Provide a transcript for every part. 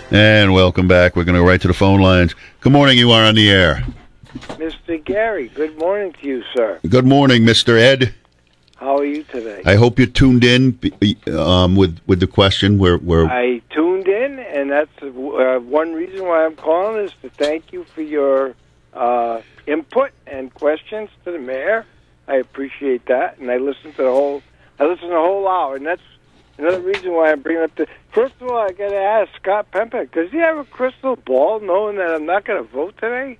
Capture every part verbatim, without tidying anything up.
And welcome back. We're going to go right to the phone lines. Good morning. You are on the air. Mister Gary, good morning to you, sir. Good morning, Mister Ed. How are you today? I hope you tuned in um, with with the question. Where where I tuned in, and that's uh, one reason why I'm calling is to thank you for your uh, input and questions to the mayor. I appreciate that, and I listened to the whole. I listened to the whole hour, and that's another reason why I'm bringing up the. First of all, I got to ask Scott Pempick, does he have a crystal ball, knowing that I'm not going to vote today?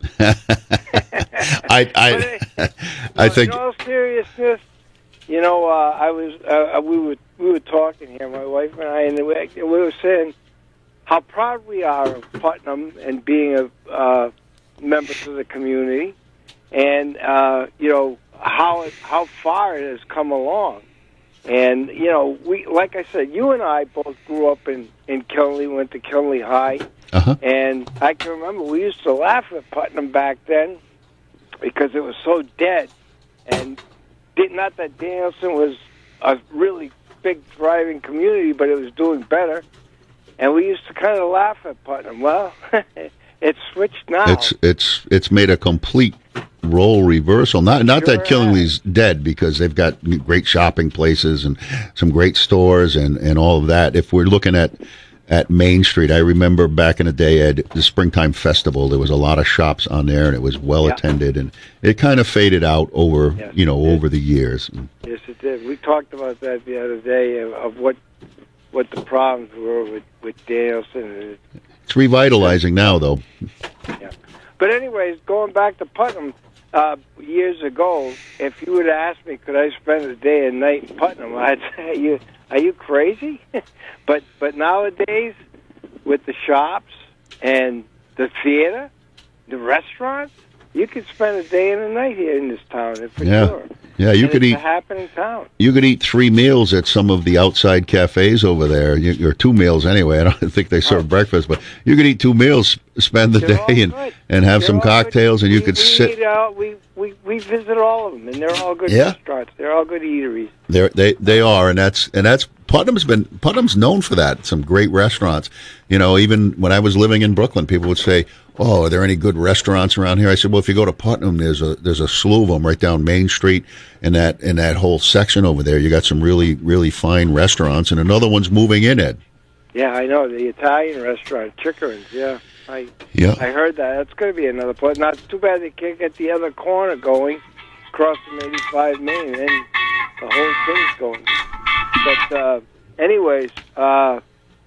I I, but, I no, think. In all seriousness, you know, uh, I was uh, we were we were talking here, my wife and I, and we, we were saying how proud we are of Putnam and being a uh, member to the community, and uh, you know how it, how far it has come along. And, you know, we like I said, you and I both grew up in, in Killenly, went to Killenly High. Uh-huh. And I can remember we used to laugh at Putnam back then because it was so dead. And did, not that Danielson was a really big, thriving community, but it was doing better. And we used to kind of laugh at Putnam. Well, it's switched now. It's it's it's made a complete role reversal. Not not Sure that Killenly's dead, because they've got great shopping places and some great stores and, and all of that. If we're looking at at Main Street, I remember back in the day at the Springtime Festival, there was a lot of shops on there, and it was well Yeah. attended, and it kind of faded out over Yes, you know it did. over the years. Yes, it did. We talked about that the other day of, of what what the problems were with, with Danielson. It's revitalizing now, though. Yeah. But anyways, going back to Putnam, uh, years ago, if you would ask me, could I spend a day and night in Putnam, I'd say, are you, are you crazy? but but nowadays, with the shops and the theater, the restaurants, you could spend a day and a night here in this town, for Yeah. sure. Yeah, you And could it's eat. a happening town. You could eat three meals at some of the outside cafes over there, you, or two meals anyway. I don't think they serve Oh. breakfast, but you could eat two meals, spend the They're all day, and, good. and have They're some all cocktails, good. and you we, could we sit. Eat out, we, we, we visit all of them, and they're all good Yeah. restaurants. They're all good eateries. They're, they they are, and that's and that's Putnam's been Putnam's known for that. Some great restaurants. You know, even when I was living in Brooklyn, people would say, "Oh, are there any good restaurants around here?" I said, "Well, if you go to Putnam, there's a there's a slew of them right down Main Street, and that in that whole section over there, you got some really really fine restaurants, and another one's moving in, Ed." Yeah, I know the Italian restaurant, Chickering's. Yeah, I Yeah. I heard that. That's going to be another place. Now, it's too bad they can't get the other corner going, across from eighty-five Main, and then the whole thing's going. But uh, anyways, uh,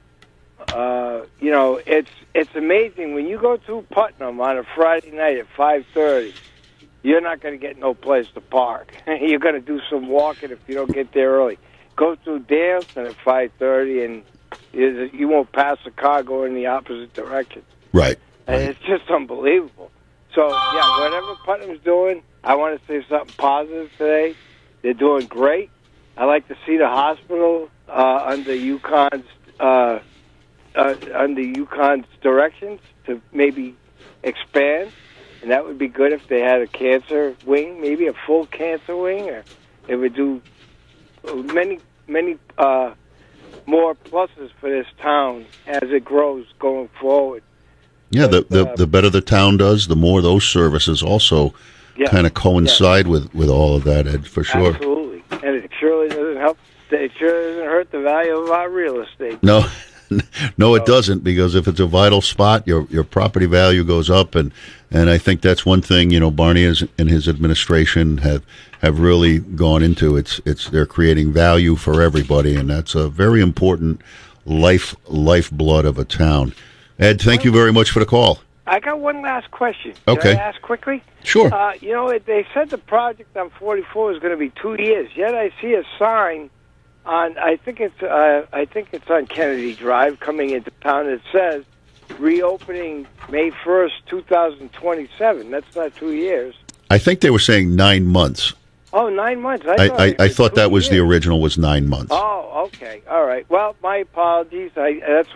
uh, you know, it's it's amazing when you go to Putnam on a Friday night at five thirty. You're not going to get no place to park. You're going to do some walking if you don't get there early. Go through Danielson at five thirty, and you you won't pass a car going in the opposite direction. Right. And it's just unbelievable. So, yeah, whatever Putnam's doing, I want to say something positive today. They're doing great. I like to see the hospital uh, under UConn's uh, uh, under UConn's directions to maybe expand, and that would be good if they had a cancer wing, maybe a full cancer wing, or it would do many many uh, more pluses for this town as it grows going forward. Yeah, the, But, the uh, the better the town does, the more those services also Yeah, kind of coincide with, with all of that, Ed, for sure. absolutely, and it surely doesn't help. It sure doesn't hurt the value of our real estate. No, no, it doesn't, because if it's a vital spot, your your property value goes up, and, and I think that's one thing, you know, Barney is, and his administration have have really gone into. It's it's they're creating value for everybody, and that's a very important life lifeblood of a town. Ed, thank you very much for the call. I got one last question. Can Okay. I ask quickly? Sure. Uh, you know, they said the project on forty-four is going to be two years. Yet I see a sign on. I think it's. Uh, I think it's on Kennedy Drive coming into town. It says reopening May first, two thousand twenty-seven. That's not two years. I think they were saying nine months. Oh, nine months. I I, thought, I, it I was thought two that was the years. original was nine months. Oh, okay. All right. Well, my apologies. I, that's